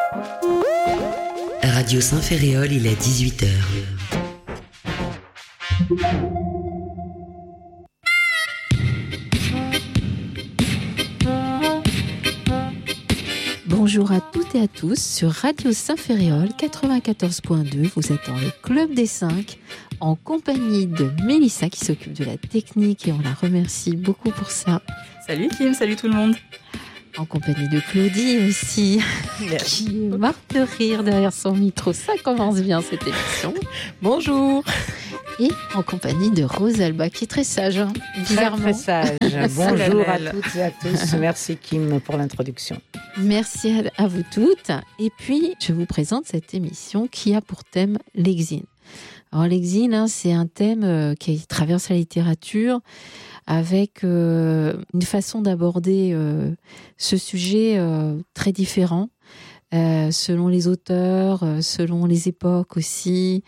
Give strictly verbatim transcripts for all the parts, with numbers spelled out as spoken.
Radio Saint-Ferréol, il est dix-huit heures. Bonjour à toutes et à tous sur Radio Saint-Ferréol quatre-vingt-quatorze point deux. Vous êtes dans le Club des cinq en compagnie de Mélissa qui s'occupe de la technique et on la remercie beaucoup pour ça. Salut Kim, salut tout le monde. En compagnie de Claudie aussi, qui marque de rire derrière son micro. Ça commence bien cette émission. Bonjour. Et en compagnie de Rosalba, qui est très sage, hein, bizarrement. Très, très sage. Bonjour à toutes et à tous. Merci Kim pour l'introduction. Merci à, à vous toutes. Et puis, je vous présente cette émission qui a pour thème l'exil. Alors l'exil, hein, c'est un thème euh, qui traverse la littérature avec euh, une façon d'aborder euh, ce sujet euh, très différent, euh, selon les auteurs, euh, selon les époques aussi.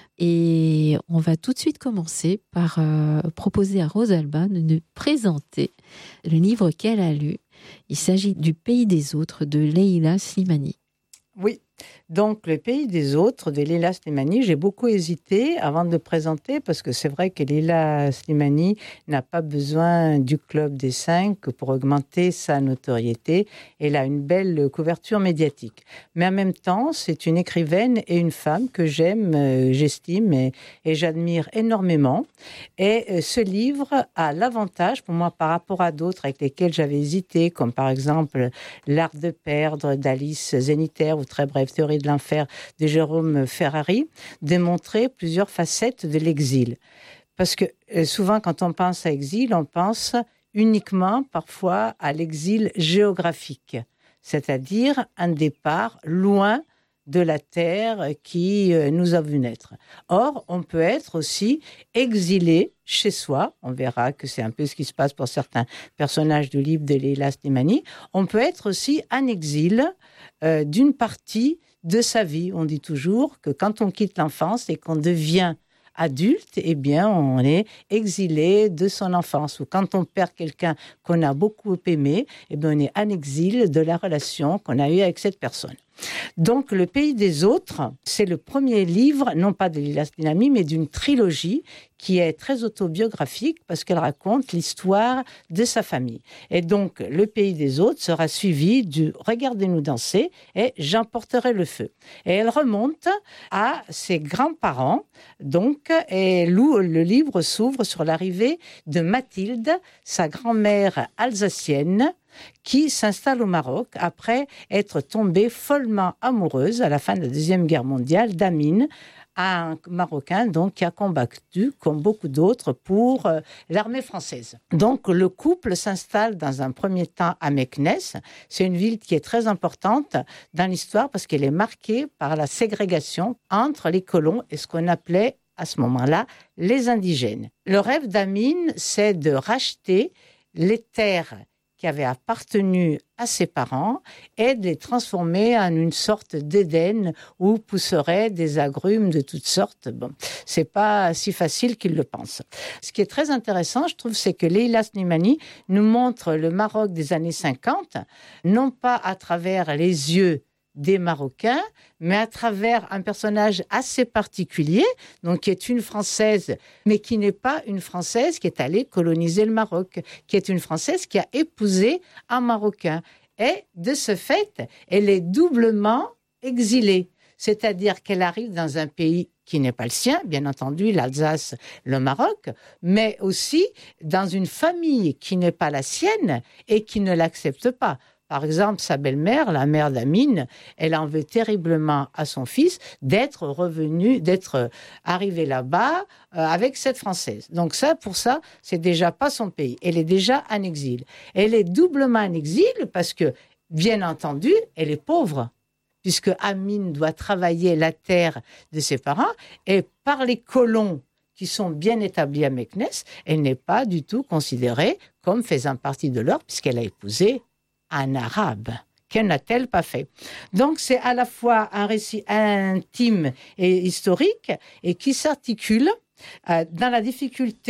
Et on va tout de suite commencer par euh, proposer à Rosalba de nous présenter le livre qu'elle a lu. Il s'agit du Pays des autres de Leila Slimani. Oui, donc le Pays des autres de Leila Slimani, j'ai beaucoup hésité avant de le présenter parce que c'est vrai que Leila Slimani n'a pas besoin du Club des cinq pour augmenter sa notoriété. Elle a une belle couverture médiatique. Mais en même temps, c'est une écrivaine et une femme que j'aime, euh, j'estime et, et j'admire énormément. Et euh, ce livre a l'avantage pour moi par rapport à d'autres avec lesquels j'avais hésité, comme par exemple L'art de perdre d'Alice Zeniter ou Très brève théorie de l'enfer de Jérôme Ferrari, de montrer plusieurs facettes de l'exil. Parce que euh, souvent, quand on pense à exil, on pense uniquement parfois à l'exil géographique, c'est-à-dire un départ loin de la terre qui euh, nous a vu naître. Or, on peut être aussi exilé chez soi. On verra que c'est un peu ce qui se passe pour certains personnages du livre de Leila Slimani. On peut être aussi en exil euh, d'une partie de sa vie. On dit toujours que quand on quitte l'enfance et qu'on devient adulte, eh bien, on est exilé de son enfance. Ou quand on perd quelqu'un qu'on a beaucoup aimé, eh bien, on est en exil de la relation qu'on a eue avec cette personne. Donc, Le Pays des autres, c'est le premier livre, non pas de Leila Slimani, mais d'une trilogie qui est très autobiographique parce qu'elle raconte l'histoire de sa famille. Et donc, Le Pays des autres sera suivi du « Regardez-nous danser » et « J'emporterai le feu ». Et elle remonte à ses grands-parents, donc, et le livre s'ouvre sur l'arrivée de Mathilde, sa grand-mère alsacienne, qui s'installe au Maroc après être tombée follement amoureuse à la fin de la Deuxième Guerre mondiale d'Amin, un Marocain donc, qui a combattu, comme beaucoup d'autres, pour euh, l'armée française. Donc, le couple s'installe dans un premier temps à Meknès. C'est une ville qui est très importante dans l'histoire parce qu'elle est marquée par la ségrégation entre les colons et ce qu'on appelait à ce moment-là les indigènes. Le rêve d'Amin, c'est de racheter les terres qui avaient appartenu à ses parents et de les transformer en une sorte d'Éden où pousseraient des agrumes de toutes sortes. Bon, c'est pas si facile qu'il le pense. Ce qui est très intéressant, je trouve, c'est que Leila Slimani nous montre le Maroc des années cinquante, non pas à travers les yeux des Marocains, mais à travers un personnage assez particulier, donc qui est une Française, mais qui n'est pas une Française qui est allée coloniser le Maroc, qui est une Française qui a épousé un Marocain. Et de ce fait, elle est doublement exilée, c'est-à-dire qu'elle arrive dans un pays qui n'est pas le sien, bien entendu, l'Alsace, le Maroc, mais aussi dans une famille qui n'est pas la sienne et qui ne l'accepte pas. Par exemple, sa belle-mère, la mère d'Amin, elle en veut terriblement à son fils d'être revenu, d'être arrivé là-bas euh, avec cette Française. Donc ça, pour ça, c'est déjà pas son pays. Elle est déjà en exil. Elle est doublement en exil parce que, bien entendu, elle est pauvre, puisque Amin doit travailler la terre de ses parents, et par les colons qui sont bien établis à Meknès, elle n'est pas du tout considérée comme faisant partie de leur, puisqu'elle a épousé un arabe. Que n'a-t-elle pas fait? Donc, c'est à la fois un récit intime et historique et qui s'articule euh, dans la difficulté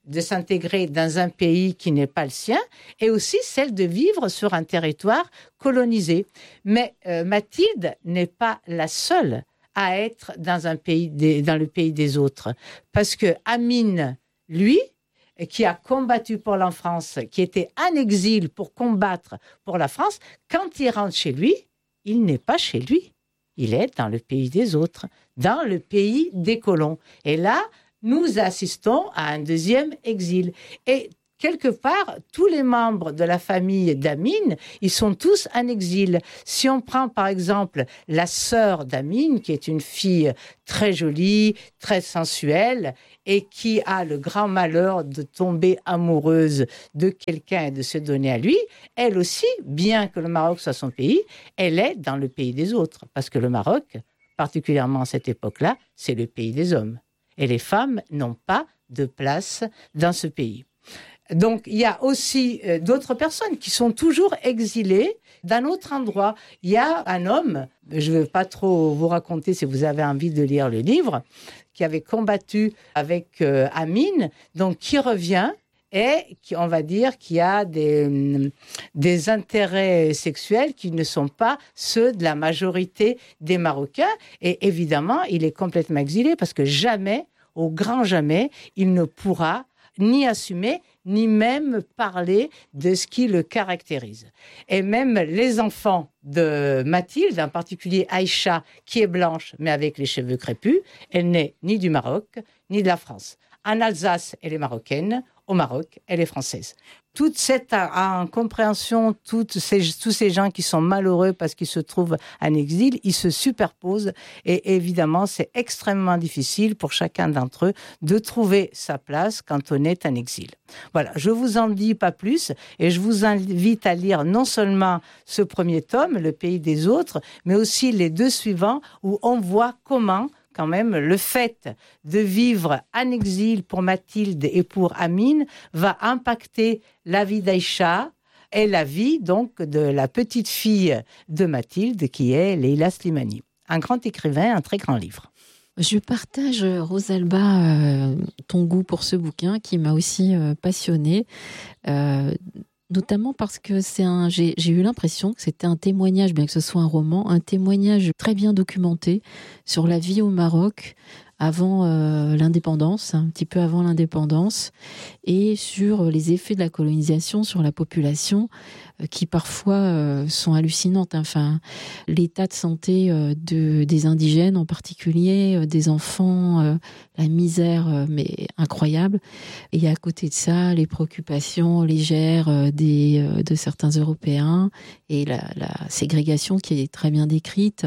de s'intégrer dans un pays qui n'est pas le sien, et aussi celle de vivre sur un territoire colonisé. Mais euh, Mathilde n'est pas la seule à être dans, un pays des, dans le pays des autres. Parce que Amine, lui, qui a combattu pour la France, qui était en exil pour combattre pour la France, quand il rentre chez lui, il n'est pas chez lui. Il est dans le pays des autres, dans le pays des colons. Et là, nous assistons à un deuxième exil. Et quelque part, tous les membres de la famille d'Amine, ils sont tous en exil. Si on prend par exemple la sœur d'Amine, qui est une fille très jolie, très sensuelle, et qui a le grand malheur de tomber amoureuse de quelqu'un et de se donner à lui, elle aussi, bien que le Maroc soit son pays, elle est dans le pays des autres. Parce que le Maroc, particulièrement à cette époque-là, c'est le pays des hommes. Et les femmes n'ont pas de place dans ce pays. Donc, il y a aussi euh, d'autres personnes qui sont toujours exilées d'un autre endroit. Il y a un homme, je ne veux pas trop vous raconter si vous avez envie de lire le livre, qui avait combattu avec euh, Amine, donc qui revient et qui, on va dire, qui a des, des intérêts sexuels qui ne sont pas ceux de la majorité des Marocains. Et évidemment, il est complètement exilé parce que jamais, au grand jamais, il ne pourra ni assumer, ni même parler de ce qui le caractérise. Et même les enfants de Mathilde, en particulier Aïcha, qui est blanche, mais avec les cheveux crépus, elle n'est ni du Maroc, ni de la France. En Alsace, elle est marocaine. Au Maroc, elle est française. Toute cette incompréhension, toutes ces, tous ces gens qui sont malheureux parce qu'ils se trouvent en exil, ils se superposent et évidemment, c'est extrêmement difficile pour chacun d'entre eux de trouver sa place quand on est en exil. Voilà, je vous en dis pas plus et je vous invite à lire non seulement ce premier tome, Le pays des autres, mais aussi les deux suivants où on voit comment quand même, le fait de vivre en exil pour Mathilde et pour Amine va impacter la vie d'Aïcha et la vie donc de la petite fille de Mathilde qui est Leila Slimani. Un grand écrivain, un très grand livre. Je partage, Rosalba, euh, ton goût pour ce bouquin qui m'a aussi euh, passionnée. Euh, Notamment parce que c'est un, j'ai, j'ai eu l'impression que c'était un témoignage, bien que ce soit un roman, un témoignage très bien documenté sur la vie au Maroc avant euh, l'indépendance, un petit peu avant l'indépendance, et sur les effets de la colonisation sur la population, euh, qui parfois euh, sont hallucinantes. Enfin, l'état de santé euh, de, des indigènes en particulier, euh, des enfants, euh, la misère, euh, mais incroyable. Et à côté de ça, les préoccupations légères euh, des, euh, de certains Européens, et la, la ségrégation qui est très bien décrite.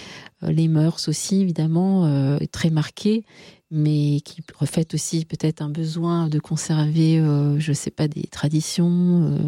Les mœurs aussi, évidemment, euh, très marquées, mais qui reflètent aussi peut-être un besoin de conserver, euh, je ne sais pas, des traditions. Euh.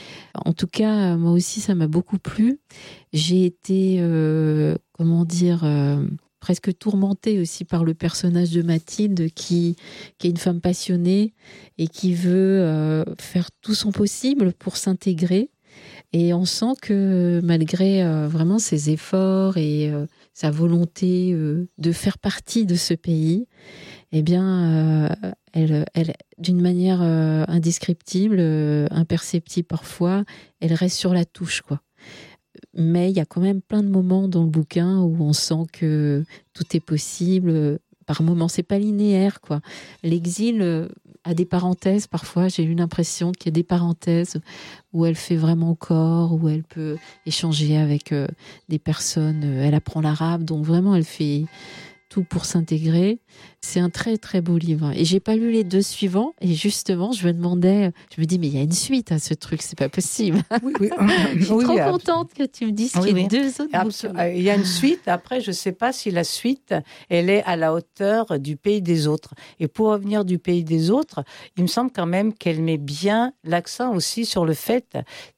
En tout cas, moi aussi, ça m'a beaucoup plu. J'ai été, euh, comment dire, euh, presque tourmentée aussi par le personnage de Mathilde, qui, qui est une femme passionnée et qui veut euh, faire tout son possible pour s'intégrer. Et on sent que malgré euh, vraiment ses efforts et euh, sa volonté euh, de faire partie de ce pays, eh bien, euh, elle, elle, d'une manière euh, indescriptible, euh, imperceptible parfois, elle reste sur la touche, quoi. Mais il y a quand même plein de moments dans le bouquin où on sent que tout est possible. Par moments, c'est pas linéaire, quoi. L'exil euh, a des parenthèses, parfois, j'ai eu l'impression qu'il y a des parenthèses où elle fait vraiment corps, où elle peut échanger avec euh, des personnes. Elle apprend l'arabe, donc vraiment, elle fait tout pour s'intégrer. C'est un très, très beau livre. Et j'ai pas lu les deux suivants, et justement, je me demandais, je me dis, mais il y a une suite à ce truc, c'est pas possible. Oui, oui. Je suis oui, trop oui, contente que tu me dises oui, qu'il y a oui. deux autres Absol- bouquins. Il y a une suite. Après, je ne sais pas si la suite, elle est à la hauteur du pays des autres. Et pour revenir du pays des autres, il me semble quand même qu'elle met bien l'accent aussi sur le fait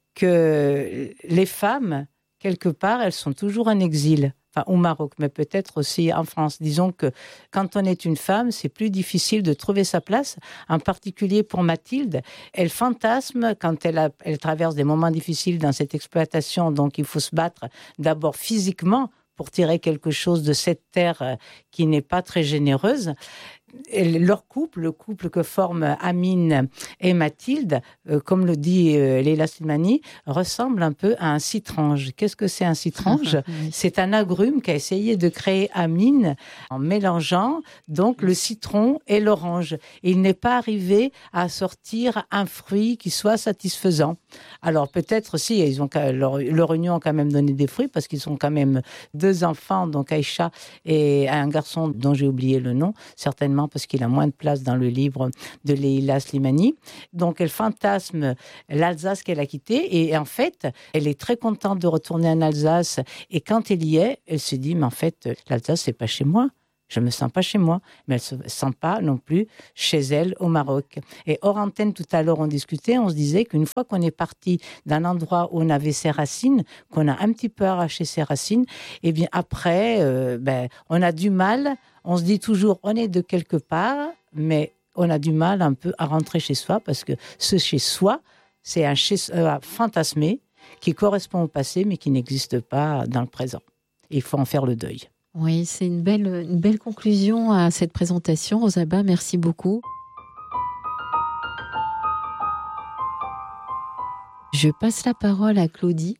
que les femmes, quelque part, elles sont toujours en exil. Enfin, au Maroc, mais peut-être aussi en France. Disons que quand on est une femme, c'est plus difficile de trouver sa place, en particulier pour Mathilde. Elle fantasme quand elle, a, elle traverse des moments difficiles dans cette exploitation, donc il faut se battre d'abord physiquement pour tirer quelque chose de cette terre qui n'est pas très généreuse. leur couple, le couple que forment Amine et Mathilde, euh, comme le dit euh, Leila Slimani, ressemble un peu à un citrange. Qu'est-ce que c'est un citrange ? C'est un agrume qu'a essayé de créer Amine en mélangeant donc le citron et l'orange. Et il n'est pas arrivé à sortir un fruit qui soit satisfaisant. Alors peut-être si, ils ont, leur, leur union a quand même donné des fruits parce qu'ils ont quand même deux enfants, donc Aïcha et un garçon dont j'ai oublié le nom, certainement parce qu'il a moins de place dans le livre de Leila Slimani. Donc elle fantasme l'Alsace qu'elle a quittée et en fait, elle est très contente de retourner en Alsace et quand elle y est, elle se dit mais en fait, l'Alsace c'est pas chez moi. Je me sens pas chez moi, mais elle se sent pas non plus chez elle au Maroc. Et hors antenne, tout à l'heure, on discutait, on se disait qu'une fois qu'on est parti d'un endroit où on avait ses racines, qu'on a un petit peu arraché ses racines, et bien après, euh, ben, on a du mal. On se dit toujours, on est de quelque part, mais on a du mal un peu à rentrer chez soi parce que ce chez soi, c'est un chez soi fantasmé qui correspond au passé, mais qui n'existe pas dans le présent. Et il faut en faire le deuil. Oui, c'est une belle, une belle conclusion à cette présentation. Rosaba, merci beaucoup. Je passe la parole à Claudie,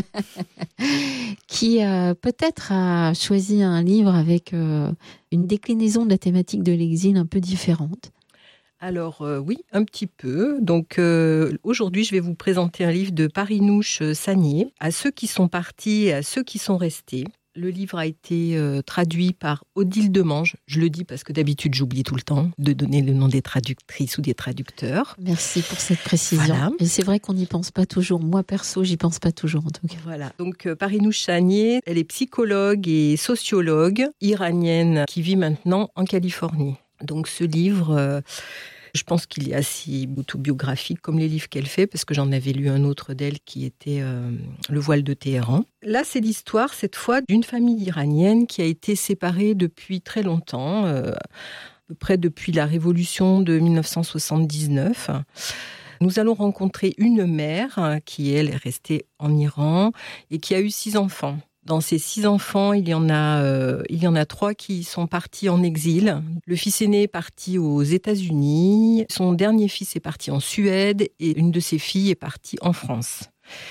qui euh, peut-être a choisi un livre avec euh, une déclinaison de la thématique de l'exil un peu différente. Alors euh, oui, un petit peu. Donc euh, aujourd'hui, je vais vous présenter un livre de Parinouche Sagnier, à ceux qui sont partis et à ceux qui sont restés. Le livre a été euh, traduit par Odile Demange. Je le dis parce que d'habitude, j'oublie tout le temps de donner le nom des traductrices ou des traducteurs. Merci pour cette précision. Voilà. Et c'est vrai qu'on n'y pense pas toujours. Moi, perso, j'y pense pas toujours, en tout cas. Voilà. Donc, euh, Parinouche Sagnier, elle est psychologue et sociologue iranienne qui vit maintenant en Californie. Donc, ce livre... Euh, Je pense qu'il est assez autobiographique comme les livres qu'elle fait, parce que j'en avais lu un autre d'elle qui était euh, Le voile de Téhéran. Là, c'est l'histoire, cette fois, d'une famille iranienne qui a été séparée depuis très longtemps, euh, à peu près depuis la révolution de dix-neuf cent soixante-dix-neuf. Nous allons rencontrer une mère qui, elle, est restée en Iran et qui a eu six enfants. Dans ces six enfants, il y en a, euh, il y en a trois qui sont partis en exil. Le fils aîné est parti aux États-Unis, son dernier fils est parti en Suède et une de ses filles est partie en France.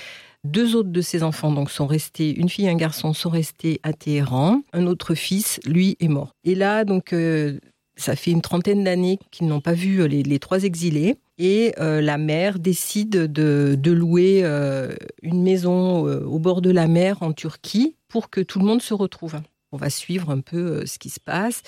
Deux autres de ses enfants donc sont restés, une fille et un garçon sont restés à Téhéran. Un autre fils, lui, est mort. Et là, donc, euh, ça fait une trentaine d'années qu'ils n'ont pas vu les, les trois exilés. Et euh, la mère décide de, de louer euh, une maison euh, au bord de la mer en Turquie pour que tout le monde se retrouve. On va suivre un peu euh, ce qui se passe.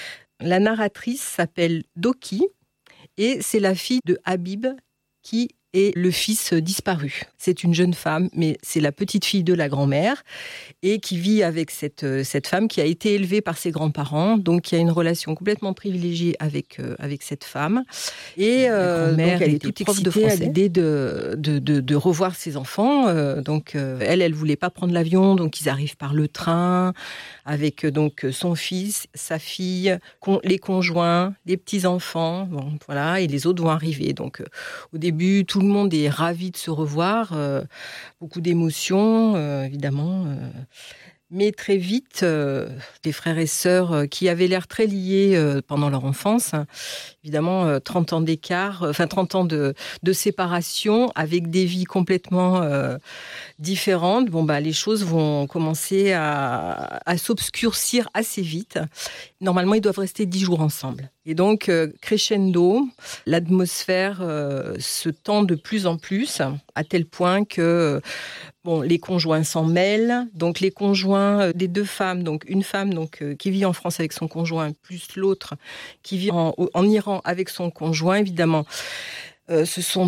La narratrice s'appelle Doki et c'est la fille de Habib qui est le fils disparu. C'est une jeune femme, mais c'est la petite fille de la grand-mère et qui vit avec cette, cette femme qui a été élevée par ses grands-parents, donc qui a une relation complètement privilégiée avec, euh, avec cette femme. Et euh, donc elle était toute excitée à l'idée de, de, de, de revoir ses enfants. Euh, donc euh, elle, elle voulait pas prendre l'avion, donc ils arrivent par le train avec donc son fils, sa fille, con, les conjoints, les petits-enfants, bon, voilà, et les autres vont arriver. Donc euh, au début, tout le monde est ravi de se revoir, euh, beaucoup d'émotions, euh, évidemment. Euh, mais très vite, euh, des frères et sœurs euh, qui avaient l'air très liés euh, pendant leur enfance, hein, évidemment, euh, trente ans d'écart, euh, enfin trente ans de, de séparation, avec des vies complètement euh, différentes, bon, bah, les choses vont commencer à, à s'obscurcir assez vite. Normalement, ils doivent rester dix jours ensemble. Et donc, euh, crescendo, l'atmosphère euh, se tend de plus en plus, à tel point que bon, les conjoints s'en mêlent. Donc, les conjoints des deux femmes, donc une femme donc, euh, qui vit en France avec son conjoint, plus l'autre qui vit en, en Iran avec son conjoint, évidemment. Euh, ce sont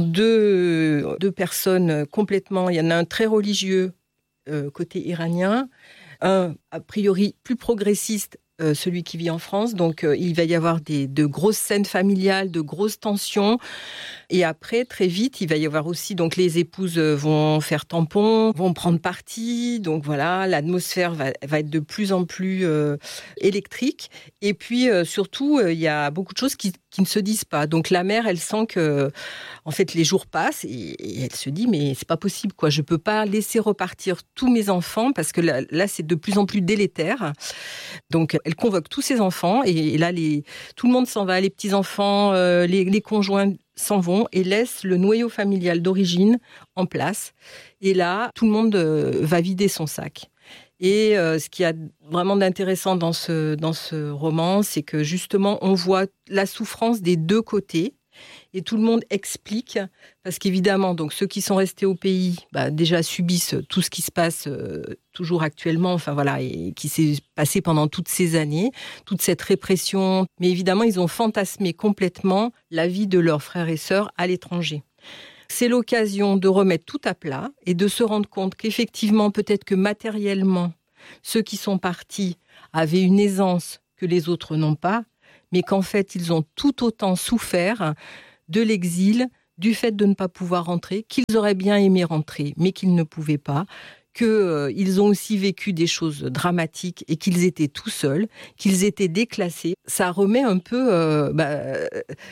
deux, deux personnes complètement... Il y en a un très religieux euh, côté iranien, un a priori plus progressiste, Euh, celui qui vit en France. Donc, euh, il va y avoir des, de grosses scènes familiales, de grosses tensions. Et après, très vite, il va y avoir aussi... Donc, les épouses vont faire tampon, vont prendre parti. Donc, voilà, l'atmosphère va, va être de plus en plus euh, électrique. Et puis, euh, surtout, euh, il y a beaucoup de choses qui, qui ne se disent pas. Donc, la mère, elle sent que, en fait, les jours passent et, et elle se dit, mais c'est pas possible, quoi. Je peux pas laisser repartir tous mes enfants parce que là, là c'est de plus en plus délétère. Donc, elle convoque tous ses enfants et, et là, les, tout le monde s'en va, les petits-enfants, euh, les, les conjoints s'en vont et laissent le noyau familial d'origine en place. Et là, tout le monde euh, va vider son sac. Et euh, ce qu'il y a vraiment d'intéressant dans ce, dans ce roman, c'est que justement, on voit la souffrance des deux côtés. Et tout le monde explique, parce qu'évidemment, donc ceux qui sont restés au pays, bah, déjà subissent tout ce qui se passe euh, toujours actuellement, enfin voilà, et qui s'est passé pendant toutes ces années, toute cette répression. Mais évidemment, ils ont fantasmé complètement la vie de leurs frères et sœurs à l'étranger. C'est l'occasion de remettre tout à plat et de se rendre compte qu'effectivement, peut-être que matériellement, ceux qui sont partis avaient une aisance que les autres n'ont pas, mais qu'en fait, ils ont tout autant souffert de l'exil, du fait de ne pas pouvoir rentrer, qu'ils auraient bien aimé rentrer, mais qu'ils ne pouvaient pas, qu'ils euh, ont aussi vécu des choses dramatiques et qu'ils étaient tout seuls, qu'ils étaient déclassés. Ça remet un peu... Euh, bah, euh,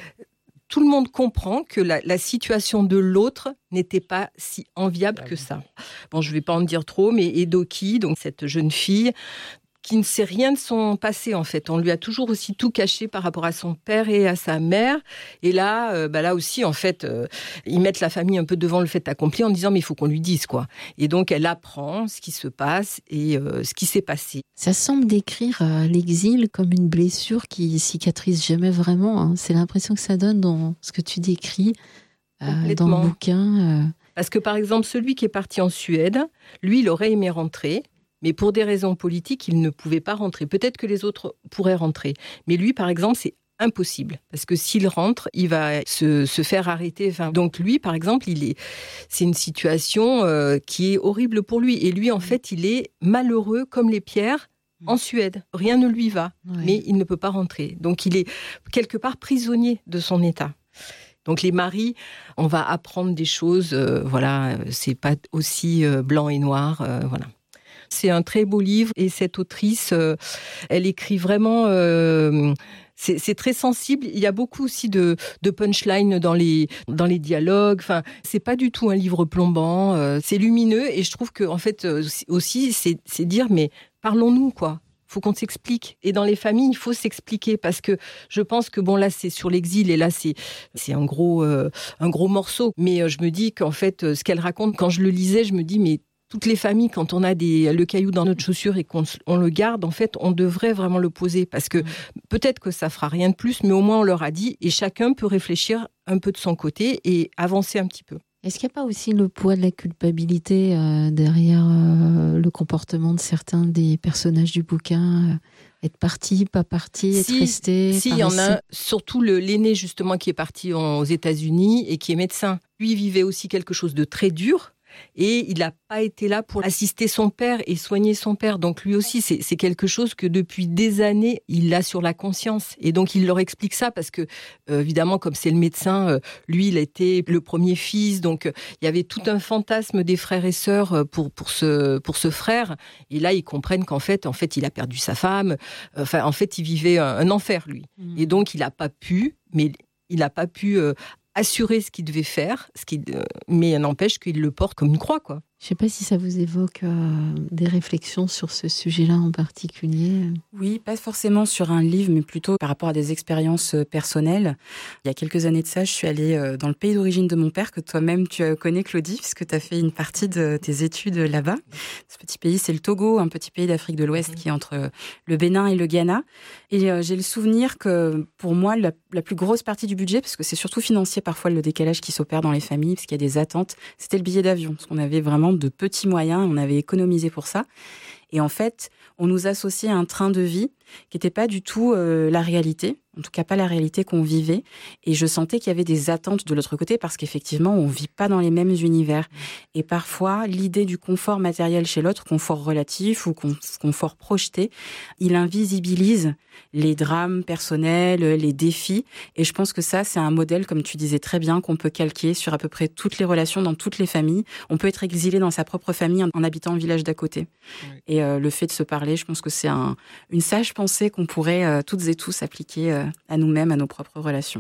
tout le monde comprend que la, la situation de l'autre n'était pas si enviable que ça. Bon, je ne vais pas en dire trop, mais Edoki, donc cette jeune fille, qui ne sait rien de son passé, en fait. On lui a toujours aussi tout caché par rapport à son père et à sa mère. Et là, euh, bah là aussi, en fait, euh, ils mettent la famille un peu devant le fait accompli en disant « mais il faut qu'on lui dise, quoi ». Et donc, elle apprend ce qui se passe et euh, ce qui s'est passé. Ça semble décrire euh, l'exil comme une blessure qui cicatrise jamais vraiment. Hein. C'est l'impression que ça donne dans ce que tu décris euh, dans le bouquin. Euh... Parce que, par exemple, celui qui est parti en Suède, lui, il aurait aimé rentrer. Mais pour des raisons politiques, il ne pouvait pas rentrer. Peut-être que les autres pourraient rentrer. Mais lui, par exemple, c'est impossible. Parce que s'il rentre, il va se, se faire arrêter. Enfin, donc lui, par exemple, il est, c'est une situation euh, qui est horrible pour lui. Et lui, en fait, il est malheureux comme les pierres en Suède. Rien ne lui va. Ouais. Mais il ne peut pas rentrer. Donc il est quelque part prisonnier de son état. Donc les maris, on va apprendre des choses. Euh, voilà, c'est pas aussi euh, blanc et noir. Euh, voilà. C'est un très beau livre et cette autrice, euh, elle écrit vraiment... Euh, c'est, c'est très sensible. Il y a beaucoup aussi de, de punchline dans les, dans les dialogues. Enfin, c'est pas du tout un livre plombant. Euh, c'est lumineux et je trouve que en fait aussi, c'est, c'est dire mais parlons-nous quoi. Faut qu'on s'explique. Et dans les familles, il faut s'expliquer parce que je pense que bon là c'est sur l'exil et là c'est c'est un gros euh, un gros morceau. Mais euh, je me dis qu'en fait ce qu'elle raconte quand je le lisais, je me dis mais toutes les familles, quand on a des, le caillou dans notre chaussure et qu'on on le garde, en fait, on devrait vraiment le poser. Parce que peut-être que ça fera rien de plus, mais au moins on leur a dit et chacun peut réfléchir un peu de son côté et avancer un petit peu. Est-ce qu'il n'y a pas aussi le poids de la culpabilité euh, derrière euh, le comportement de certains des personnages du bouquin euh, être parti, pas parti, être si, resté. Si, il y en a surtout le, l'aîné justement qui est parti en, aux États-Unis et qui est médecin. Lui, il vivait aussi quelque chose de très dur. Et il n'a pas été là pour assister son père et soigner son père. Donc lui aussi, c'est, c'est quelque chose que depuis des années, il a sur la conscience. Et donc il leur explique ça parce que, euh, évidemment, comme c'est le médecin, euh, lui, il était le premier fils. Donc euh, il y avait tout un fantasme des frères et sœurs pour, pour, ce, pour ce frère. Et là, ils comprennent qu'en fait, en fait, il a perdu sa femme. Enfin, en fait, il vivait un, un enfer, lui. Mmh. Et donc, il n'a pas pu, mais il n'a pas pu... Euh, assurer ce qu'il devait faire, ce qu'il, euh, mais n'empêche qu'il le porte comme une croix, quoi. Je ne sais pas si ça vous évoque euh, des réflexions sur ce sujet-là en particulier. Oui, pas forcément sur un livre, mais plutôt par rapport à des expériences personnelles. Il y a quelques années de ça, je suis allée dans le pays d'origine de mon père, que toi-même tu connais, Claudie, puisque tu as fait une partie de tes études là-bas. Ce petit pays, c'est le Togo, un petit pays d'Afrique de l'Ouest qui est entre le Bénin et le Ghana. Et euh, j'ai le souvenir que, pour moi, la, la plus grosse partie du budget, parce que c'est surtout financier parfois le décalage qui s'opère dans les familles, parce qu'il y a des attentes, c'était le billet d'avion, parce qu'on avait vraiment de petits moyens, on avait économisé pour ça. Et en fait, on nous associait à un train de vie qui n'était pas du tout euh, la réalité, en tout cas pas la réalité qu'on vivait. Et je sentais qu'il y avait des attentes de l'autre côté parce qu'effectivement, on ne vit pas dans les mêmes univers. Et parfois, l'idée du confort matériel chez l'autre, confort relatif ou confort projeté, il invisibilise les drames personnels, les défis. Et je pense que ça, c'est un modèle, comme tu disais très bien, qu'on peut calquer sur à peu près toutes les relations dans toutes les familles. On peut être exilé dans sa propre famille en habitant au village d'à côté. Oui. Et euh, le fait de se parler, je pense que c'est un, une sage pensée qu'on pourrait euh, toutes et tous appliquer euh, à nous-mêmes, à nos propres relations.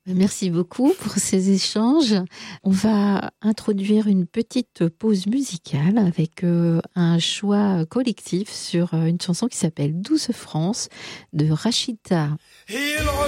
Merci beaucoup pour ces échanges. On va introduire une petite pause musicale avec euh, un choix collectif sur euh, une chanson qui s'appelle Douce France de Rachida. Il